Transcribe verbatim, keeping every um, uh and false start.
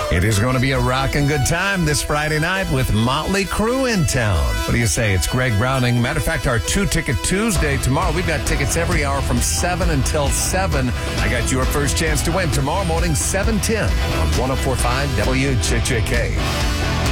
It is going to be a rockin' good time this Friday night with Motley Crue in town. What do you say? It's Greg Browning. Matter of fact, our two-ticket Tuesday tomorrow. We've got tickets every hour from seven until seven. I got your first chance to win tomorrow morning, seven ten on one oh four point five W J J K.